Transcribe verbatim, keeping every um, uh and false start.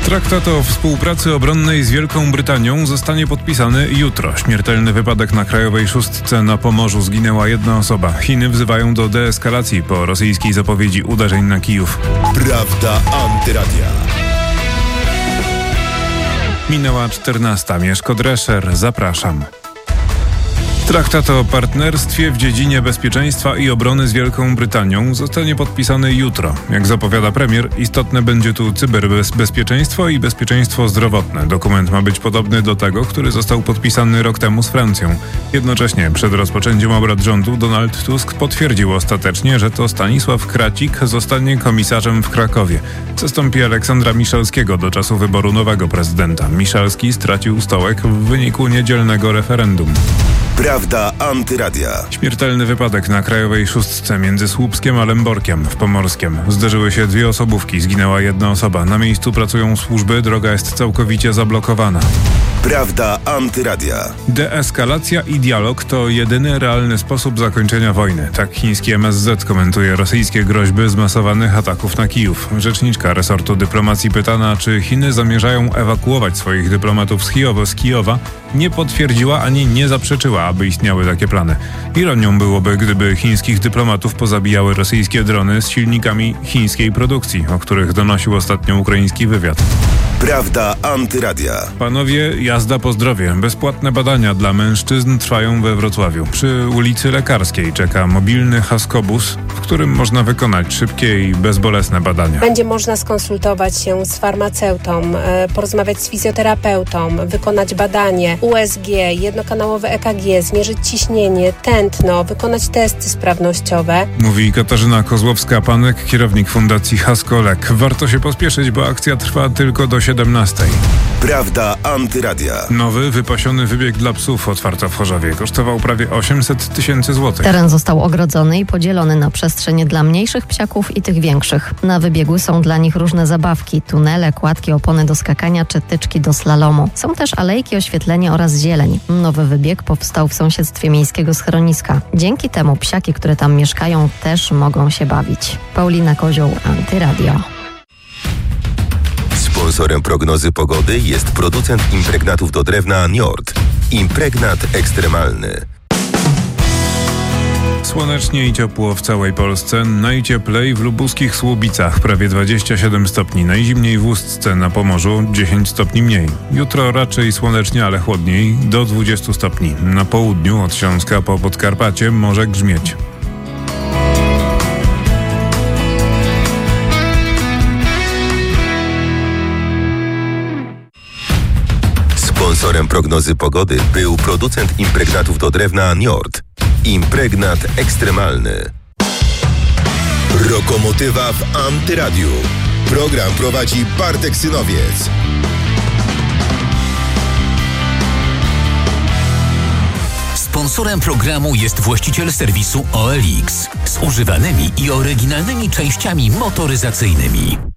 Traktat o współpracy obronnej z Wielką Brytanią zostanie podpisany jutro. Śmiertelny wypadek na Krajowej Szóstce na Pomorzu, zginęła jedna osoba. Chiny wzywają do deeskalacji po rosyjskiej zapowiedzi uderzeń na Kijów. Prawda Antyradia. Minęła czternasta. Mieszko Drescher, zapraszam. Traktat o partnerstwie w dziedzinie bezpieczeństwa i obrony z Wielką Brytanią zostanie podpisany jutro. Jak zapowiada premier, istotne będzie tu cyberbezpieczeństwo i bezpieczeństwo zdrowotne. Dokument ma być podobny do tego, który został podpisany rok temu z Francją. Jednocześnie przed rozpoczęciem obrad rządu Donald Tusk potwierdził ostatecznie, że to Stanisław Kracik zostanie komisarzem w Krakowie. Zastąpi Aleksandra Miszalskiego do czasu wyboru nowego prezydenta. Miszalski stracił stołek w wyniku niedzielnego referendum. Prawda Antyradia. Śmiertelny wypadek na Krajowej Szóstce między Słupskiem a Lęborkiem w Pomorskiem. Zderzyły się dwie osobówki, zginęła jedna osoba. Na miejscu pracują służby, droga jest całkowicie zablokowana. Prawda Antyradia. Deeskalacja i dialog to jedyny realny sposób zakończenia wojny. Tak chiński M S Z komentuje rosyjskie groźby zmasowanych ataków na Kijów. Rzeczniczka resortu dyplomacji pytana, czy Chiny zamierzają ewakuować swoich dyplomatów z Kijowa, z Kijowa, nie potwierdziła ani nie zaprzeczyła, aby istniały takie plany. Ironią byłoby, gdyby chińskich dyplomatów pozabijały rosyjskie drony z silnikami chińskiej produkcji, o których donosił ostatnio ukraiński wywiad. Prawda Antyradia. Panowie, jazda po zdrowie. Bezpłatne badania dla mężczyzn trwają we Wrocławiu. Przy ulicy Lekarskiej czeka mobilny haskobus, w którym można wykonać szybkie i bezbolesne badania. Będzie można skonsultować się z farmaceutą, porozmawiać z fizjoterapeutą, wykonać badanie U S G, jednokanałowe E K G, zmierzyć ciśnienie, tętno, wykonać testy sprawnościowe. Mówi Katarzyna Kozłowska-Panek, kierownik Fundacji Haskolek. Warto się pospieszyć, bo akcja trwa tylko do siedemnastej. Prawda Antyradia. Nowy, wypasiony wybieg dla psów otwarto w Chorzowie. Kosztował prawie osiemset tysięcy złotych. Teren został ogrodzony i podzielony na przestrzenie dla mniejszych psiaków i tych większych. Na wybiegu są dla nich różne zabawki, tunele, kładki, opony do skakania czy tyczki do slalomu. Są też alejki, oświetlenie oraz zieleń. Nowy wybieg powstał w sąsiedztwie miejskiego schroniska. Dzięki temu psiaki, które tam mieszkają, też mogą się bawić. Paulina Kozioł, Antyradio. Sponsorem prognozy pogody jest producent impregnatów do drewna Njord. Impregnat ekstremalny. Słonecznie i ciepło w całej Polsce. Najcieplej w lubuskich Słubicach, prawie dwadzieścia siedem stopni. Najzimniej w Ustce na Pomorzu, dziesięć stopni mniej. Jutro raczej słonecznie, ale chłodniej, do dwudziestu stopni. Na południu od Śląska po Podkarpacie może grzmieć. Sponsorem prognozy pogody był producent impregnatów do drewna Njord. Impregnat ekstremalny. Lokomotywa w Antyradiu. Program prowadzi Bartek Synowiec. Sponsorem programu jest właściciel serwisu O L X z używanymi i oryginalnymi częściami motoryzacyjnymi.